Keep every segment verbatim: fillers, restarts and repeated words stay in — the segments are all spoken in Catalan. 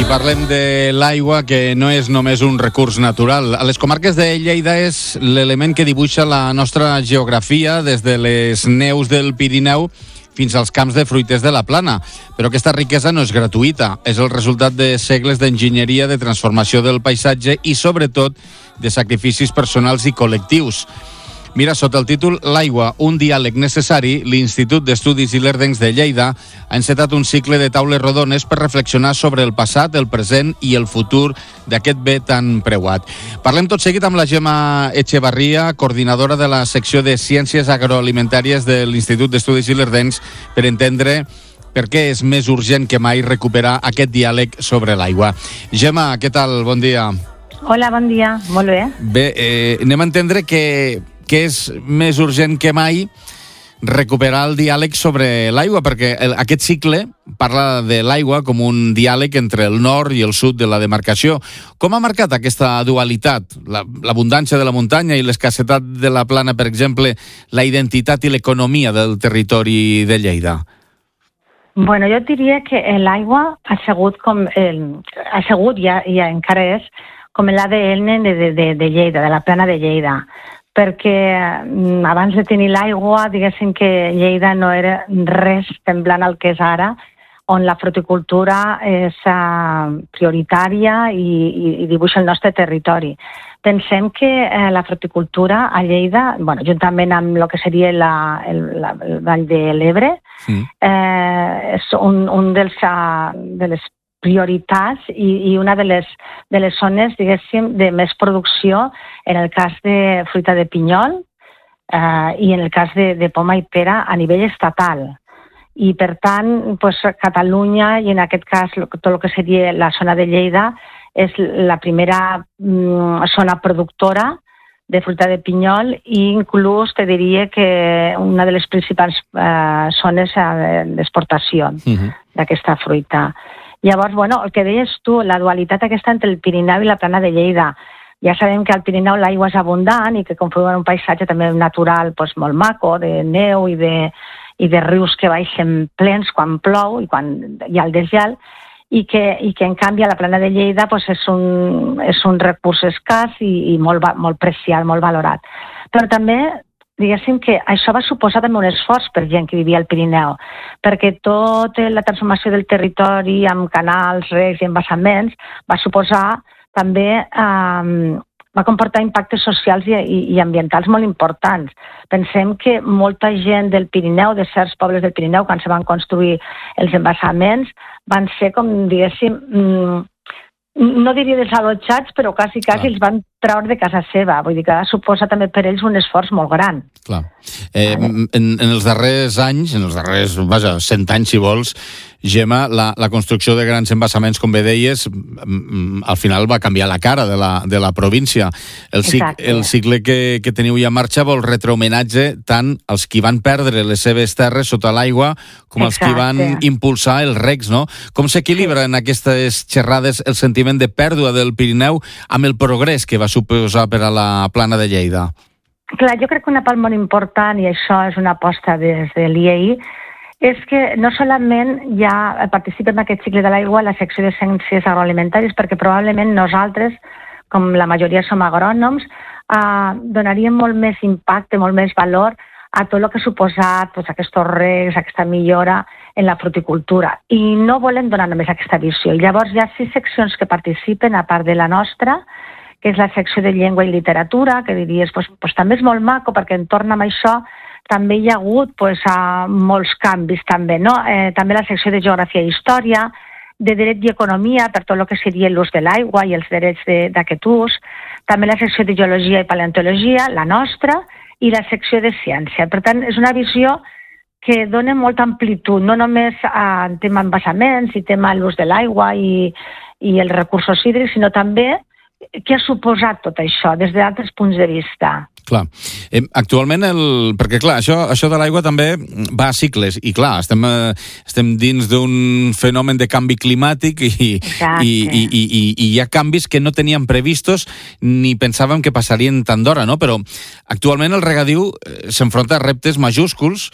parlem de l'aigua, que no és només un recurs natural. A les comarques de Lleida és l'element que dibuixa la nostra geografia, des de les neus del Pirineu fins als camps de fruiters de la Plana. Però aquesta riquesa no és gratuïta. És el resultat de segles d'enginyeria, de transformació del paisatge i, sobretot, de sacrificis personals i col·lectius. Mira, sota el títol L'aigua, un diàleg necessari, l'Institut d'Estudis Ilerdencs de Lleida ha encetat un cicle de taules rodones per reflexionar sobre el passat, el present i el futur d'aquest bé tan preuat. Parlem tot seguit amb la Gemma Echevarria, coordinadora de la secció de Ciències Agroalimentàries de l'Institut d'Estudis Ilerdencs, per entendre per què és més urgent que mai recuperar aquest diàleg sobre l'aigua. Gemma, què tal? Bon dia. Hola, bon dia. Molt bé. Bé, eh, anem a entendre que que és més urgent que mai recuperar el diàleg sobre l'aigua, perquè el, aquest cicle parla de l'aigua com un diàleg entre el nord i el sud de la demarcació. Com ha marcat aquesta dualitat, la, l'abundància de la muntanya i l'escassetat de la plana, per exemple, la identitat i l'economia del territori de Lleida? Bueno, jo diria que l'aigua ha sigut com el, ha sigut ja, ja encara és com l'A D N de, de, de Lleida, de la plana de Lleida, perquè abans de tenir l'aigua, diguéssim que Lleida no era res semblant al que és ara, on la fruticultura és uh, prioritària i, i, i dibuixa el nostre territori. Pensem que eh, la fruticultura a Lleida, bueno, juntament amb el que seria la, el, la, el Vall de l'Ebre, sí. eh, és un, un dels, uh, de les prioritats i, i una de les, de les zones, diguéssim, de més producció en el cas de fruita de pinyol eh, i en el cas de, de poma i pera a nivell estatal. I, per tant, pues, Catalunya, i en aquest cas tot el que seria la zona de Lleida, és la primera mm, zona productora de fruita de pinyol i inclús te diria que una de les principals eh, zones d'exportació uh-huh. d'aquesta fruita. Llavors, bueno, el que deies tu, la dualitat aquesta entre el Pirineu i la plana de Lleida. Ja sabem que al Pirineu l'aigua és abundant i que conforma un paisatge també natural pues, molt maco, de neu i de, i de rius que baixen plens quan plou i quan hi ha el desgel, i que, i que en canvi a la plana de Lleida pues, és, un, és un recurs escàs i, i molt, molt preciat, molt valorat. Però també diguéssim que això va suposar també un esforç per gent que vivia al Pirineu, perquè tota la transformació del territori amb canals, recs i embassaments va suposar també, eh, va comportar impactes socials i, i, i ambientals molt importants. Pensem que molta gent del Pirineu, de certs pobles del Pirineu, quan se van construir els embassaments, van ser com, diguéssim, no diria desallotjats, però quasi, quasi els van treure de casa seva. Vull dir que va suposar també per ells un esforç molt gran. Clar. Eh, en, en els darrers anys, en els darrers, vaja, cent anys, si vols, Gemma, la, la construcció de grans embassaments, com bé deies, al final va canviar la cara de la, de la província. El, cic, el cicle que, que teniu ja en marxa vol retre homenatge tant als qui van perdre les seves terres sota l'aigua com als qui van impulsar els recs, no? Com s'equilibra en aquestes xerrades el sentiment de pèrdua del Pirineu amb el progrés que va suposar per a la plana de Lleida? Clar, jo crec que una part molt important, i això és una aposta des de l'I E I, és que no solament ja participa en aquest cicle de l'aigua la secció de Ciències Agroalimentàries, perquè probablement nosaltres, com la majoria som agrònoms, eh, donaríem molt més impacte, molt més valor a tot el que ha suposat pues, aquests regs, aquesta millora en la fruticultura. I no volem donar només aquesta visió. Llavors hi ha sis seccions que participen, a part de la nostra, que és la secció de Llengua i Literatura, que diries, pues, pues, també és molt maco, perquè entorn amb això també hi ha hagut pues, uh, molts canvis, també, no? Eh, també la secció de Geografia i Història, de Dret i Economia, per tot el que seria l'ús de l'aigua i els drets d'aquest ús, també la secció de Geologia i Paleontologia, la nostra, i la secció de Ciència. Per tant, és una visió que dona molta amplitud, no només en tema embassaments i tema l'ús de l'aigua i, i els recursos hídrics, sinó també què ha suposat tot això des d'altres punts de vista. Clar. Eh, actualment, el... perquè clar, això, això de l'aigua també va a cicles, i clar, estem, eh, estem dins d'un fenomen de canvi climàtic i, i, i, i, i, i hi ha canvis que no teníem previstos ni pensàvem que passarien tant d'hora, no? Però actualment el regadiu eh, s'enfronta a reptes majúsculs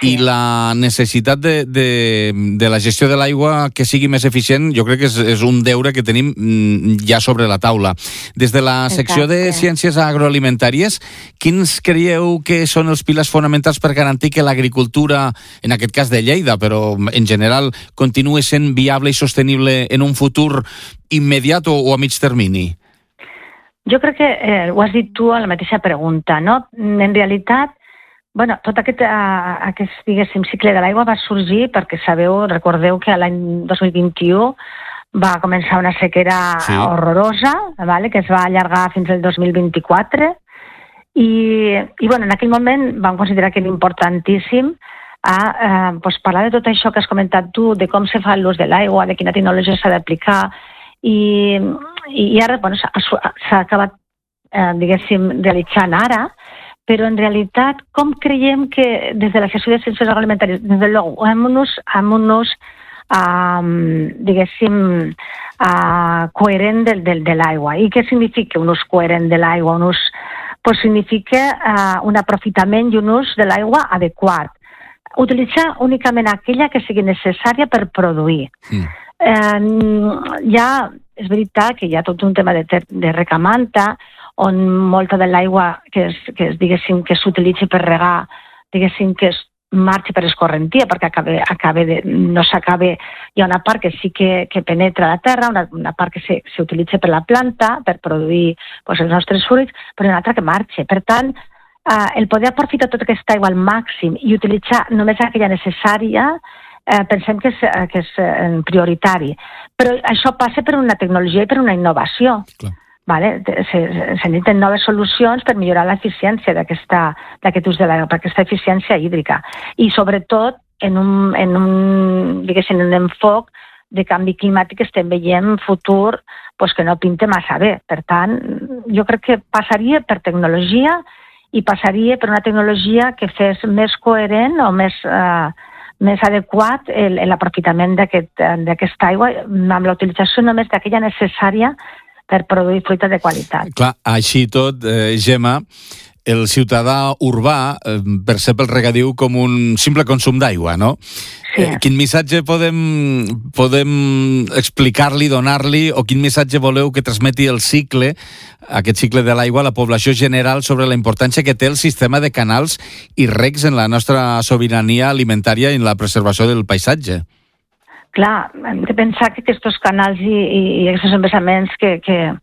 i la necessitat de, de, de la gestió de l'aigua que sigui més eficient, jo crec que és, és un deure que tenim ja sobre la taula. Des de la secció Exacte. de Ciències Agroalimentàries, quins creieu que són els pilars fonamentals per garantir que l'agricultura, en aquest cas de Lleida, però en general, continue sent viable i sostenible en un futur immediat o, o a mig termini? Jo crec que eh, ho has dit tu a la mateixa pregunta, no? En realitat, bueno, tot aquest, uh, aquest diguéssim, cicle de l'aigua va sorgir perquè sabeu, recordeu que l'any dos mil vint-i-u va començar una sequera sí. horrorosa, vale? Que es va allargar fins al dos mil vint-i-quatre, i, i bueno, en aquell moment vam considerar que era importantíssim a eh, pues, parlar de tot això que has comentat tu, de com se fa l'ús de l'aigua, de quina tecnologia s'ha d'aplicar, i, i ara bueno, s'ha acabat, eh, diguéssim, realitzant ara, però en realitat com creiem que des de la secció de Ciències Agroalimentàries, des de l'O U, amb un ús, amb un ús um, diguéssim, uh, coherent de, de, de l'aigua. I què significa un ús coherent de l'aigua? Un ús, pues significa uh, un aprofitament i un ús de l'aigua adequat. Utilitzar únicament aquella que sigui necessària per produir. Mm. Eh, ja és veritat que hi ha tot un tema de, ter, de recamanta, on molta de l'aigua que, es, que, es, diguéssim, que s'utilitzi per regar, diguéssim, que es marxi per escorrentia, perquè acabe, acabe de, no s'acabe... Hi ha una part que sí que, que penetra la terra, una, una part que s'utilitza per la planta, per produir pues, els nostres fruits, però una altra que marxa. Per tant, eh, el poder aprofitar tota aquesta aigua al màxim i utilitzar només aquella necessària, Eh, pensem que és, que és eh, prioritari. Però això passa per una tecnologia i per una innovació. Clar. Vale? Se, se necessiten noves solucions per millorar l'eficiència d'aquest ús de l'aigua, per aquesta eficiència hídrica. I sobretot en un, en un, diguéssim, en un enfoc de canvi climàtic que estem veient en futur pues, que no pinta massa bé. Per tant, jo crec que passaria per tecnologia i passaria per una tecnologia que fes més coherent o més... Eh, més adequat l'aprofitament d'aquesta aigua amb la utilització només d'aquella necessària per produir fruita de qualitat. Clar, així tot, eh, Gemma, el ciutadà urbà eh, percep el regadiu com un simple consum d'aigua, no? Sí. Eh, quin missatge podem, podem explicar-li, donar-li, o quin missatge voleu que transmeti el cicle, aquest cicle de l'aigua, a la població general sobre la importància que té el sistema de canals i recs en la nostra sobirania alimentària i en la preservació del paisatge? Clar, hem de pensar que aquests canals i, i, i aquests embassaments que, que,